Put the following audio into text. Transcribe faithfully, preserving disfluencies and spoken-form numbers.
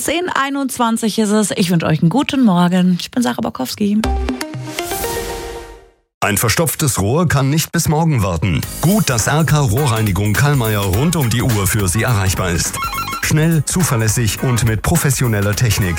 zehn Uhr einundzwanzig ist es. Ich wünsche euch einen guten Morgen. Ich bin Sarah Borkowski. Ein verstopftes Rohr kann nicht bis morgen warten. Gut, dass R K Rohrreinigung Kallmeier rund um die Uhr für Sie erreichbar ist. Schnell, zuverlässig und mit professioneller Technik